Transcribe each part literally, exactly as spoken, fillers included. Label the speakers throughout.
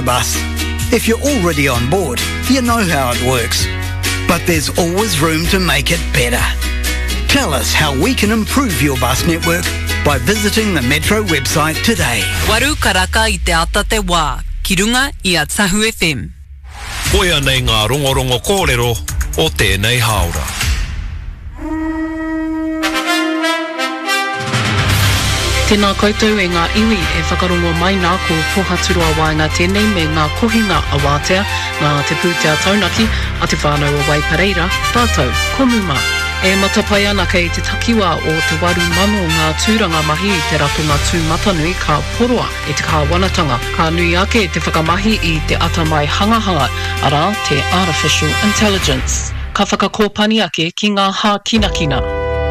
Speaker 1: bus. If you're already on board, you know how it works. But there's always room to make it better. Tell us how we can improve your bus network by visiting the Metro website today.
Speaker 2: Waru karaka I te ata te wā, ki runga I a Tahu F M.
Speaker 3: Koia nei ngā rongorongo kōrero o tēnei haora.
Speaker 4: Tēnā koutou e ngā iwi e whakarongo mai nā ko pohaturua waenga tēnei me ngā kohinga a wātea, ngā te pūtea taunaki, a te whānau o Waipareira, tātou, komuma. E matapai ana kei te takiwa o te waru mano ngā tūranga mahi I te ratonga tūmatanui ka poroa e te kāwanatanga. Ka nui ake te whakamahi I te atamai hangahanga, ara te Artificial Intelligence. Ka whakakōpani ake ki ngā hā kinakina.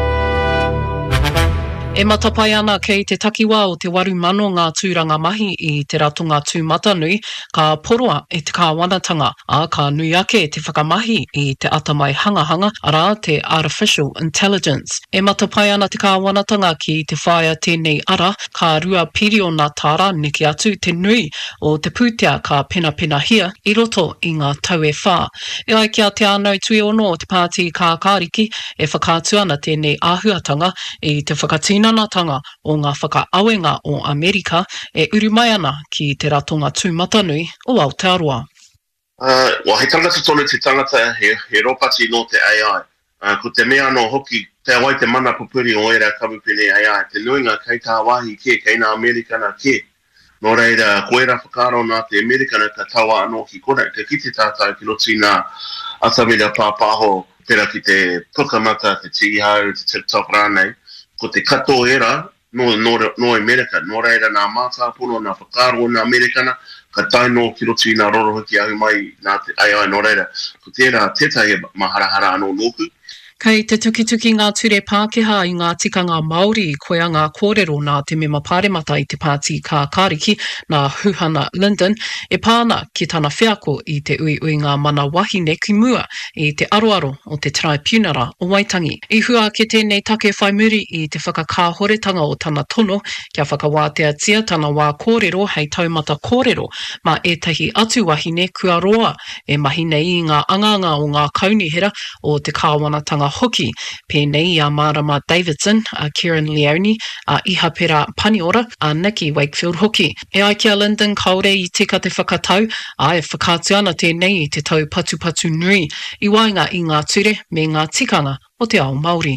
Speaker 4: E matapai ana kei te takiwa o te waru mano ngā tūranga mahi I te ratonga tūmatanui ka poroa e te kāwanatanga, a ka nui ake te whakamahi I te atamai hangahanga, ara te Artificial Intelligence. E matapai ana te kāwanatanga ki te whaia tēnei ara, ka rua piri o ngā tāra niki atu te nui o te pūtea ka pena pena hia I roto I ngā tau e whā. E ai kia te anau tui ono o te pāti ka kāriki e whakātu ana tēnei āhuatanga I te whakatina Tanga o ngā whakaawenga o Amerika e uru mai ana ki te ratonga tūmatanui o Aotearoa.
Speaker 5: Uh, wa he tangata tonu te tangata he, he ropati no te A I. Uh, ko te mea no hoki te awai te mana pupuri o era kawupene A I. Te nuinga kei tā wahi ke, kei nā Amerika na ke. No reira, ko era whakaro nā te Amerika na ka tawa anō ki kore. Te kite tātai ki roti nā atamira pāpāho pera ki te pukamata, te tigihau, te TikTok rānei. Ko te kato era, no, no, no Amerika, no reira nā mātāpono, nā whakaro nā Amerikana, ka taino ki roti nā rorohiki ahu mai nā te A I no reira. Ko tērā tētai maharahara anō nōku.
Speaker 4: Kei te tukituki ngā ture Pākehā I ngā tikanga Māori I koea ngā kōrero nā te mema pāremata I te pāti kā kāriki nā Huhana Linden e pāna ki tana whiako I te ui ui ngā mana wahine ki mua I te aroaro o te Tribunara o Waitangi. I hua ke tēnei take whai muri I te whakakāhoretanga o tana tono kia whakawātea tia tana wā kōrero hei taumata kōrero ma etahi atu wahine kua roa e mahine I ngā anganga o ngā kaunihera o te kāwanatanga hoki, pēnei a Marama Davidson, a Kieran Leone, a Iha Pera Paniora, a Nikki Wakefield hoki. E ai kia Linden kaore I tika te whakatau, a e whakātu ana tēnei I te tau patu patu nui, I wainga I ngā ture me ngā tikanga o te ao Māori.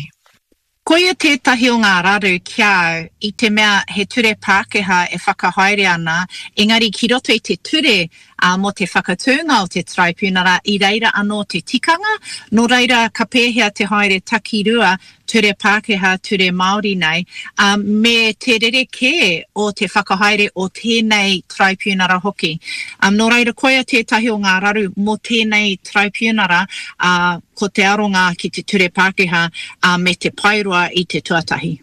Speaker 6: Koia tētahi o ngā raru kia au, I te mea he ture Pākehā e whakahaere ana, engari ki roto I te ture a mo te whakatūnga o te Tribunara I reira anō te tikanga, no reira ka pēhea te haere takirua ture Pākehā, ture Māori nei, um, me te rereke o te whakahaere o tēnei Tribunara hoki. Um, no reira koia tētahi o ngā raru mo tēnei Tribunara uh, ko te aronga ki te ture Pākehā uh, me te pairua I te tuatahi.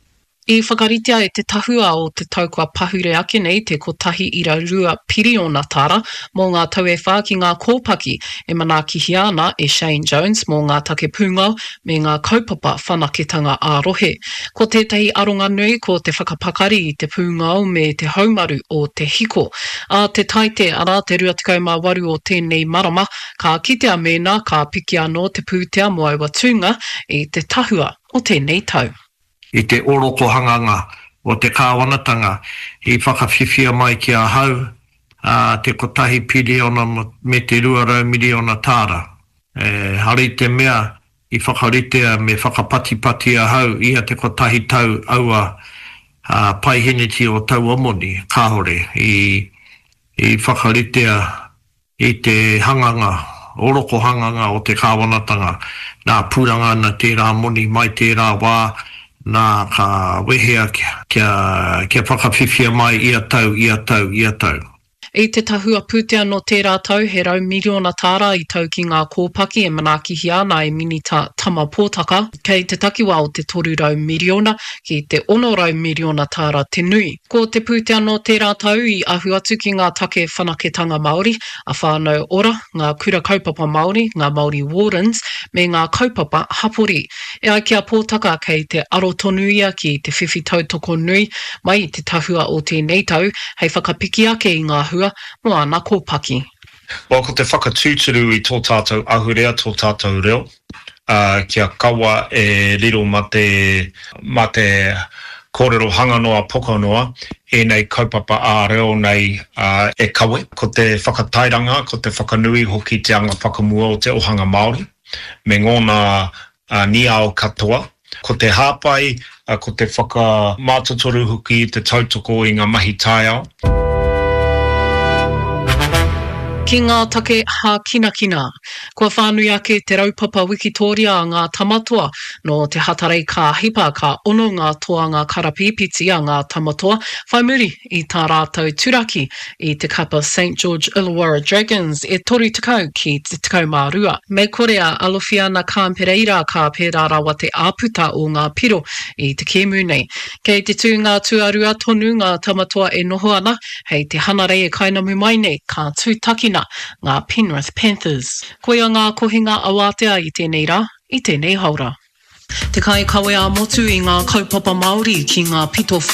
Speaker 4: I whakaritea e te tahua o te taukua pahure ake nei te kotahi ira rua piriona tāra mō ngā tau e whā ki ngā kōpaki e manakihi ana e Shane Jones mō ngā take pūngau me ngā kaupapa whanaketanga ārohe. Ko tētahi aronga nui ko te whakapakari I te pūngau me te haumaru o te hiko. A te taite ara te ruatikau mā waru o tēnei marama ka kitea mēnā ka piki anō te pūtea mo aua tūnga I te tahua o tēnei tau.
Speaker 7: I te oroko hanganga o te kāwanatanga I whakawhiwhia mai ki a hau uh, te kotahi piriona me te ruarau miliona tāra. E, hari te mea I whakaritea me whakapatipati a hau ia te kotahi tau aua uh, paiheneti o tau omoni kāhore I, I whakaritea I te hanganga, oroko hanganga o te kāwanatanga nā pūranga na tērā moni mai tērā wā nā ka wehea kia, kia, kia whakawhiwhia mai ia tau, ia tau, ia tau.
Speaker 4: I te tahua pūtea no tērā tau, he rau miliona tāra I tau ki ngā kōpaki e manakihi ana e minita tama pōtaka, kei te takiwa o te toru rau miliona ki te ono rau miliona tāra te nui. Ko te pūtea no tērā tau I ahu atu ki ngā take whanaketanga Māori, a whānau ora, ngā kura kaupapa Māori, ngā Māori Wardens, me ngā kaupapa hapori. E ai kia pōtaka kei te aro tonuia ki te whiwhi tautoko nui, mai I te tahua o tēnei tau, hei whakapiki ake I ngā hua rua, moa nā kōpaki.
Speaker 3: Well, ko te whakatūturu i tō tātou ahurea, tō tātou reo. Uh, kia kawa e riro ma te, ma te kōrero hanganoa pokanoa, e nei kaupapa a reo nei uh, e kawe. Ko te whakatairanga, ko te whakanui hoki te anga whakamua o te ohanga Māori, me ngōna uh, ni ao katoa. Ko te hāpai, uh, ko te whakamātotoru hoki, te tautoko i ngā mahi tāiao.
Speaker 4: Ki ngā take hā kina kina, kua whānui ake te raupapa Wikitoria a ngā tamatoa no te hatarei ka hipa ka ono ngā toanga karapipiti a ngā tamatoa, whai muri i tā rātou turaki i te kapa Saint George Illawarra Dragons e tori tekau ki te tekau mā rua. Me korea Alofiana Kāmpereira ka pērā rawa te āputa o ngā piro i te kēmu nei. Kei te tū ngā tuarua tonu ngā tamatoa e noho ana, hei te hanarei e kainamu mai nei ka tūtakina ngā Penrith Panthers. Koia ngā kohinga awatea i tēnei rā, i tēnei haura. Te kai kawe a motu i ngā kaupapa Māori ki ngā pito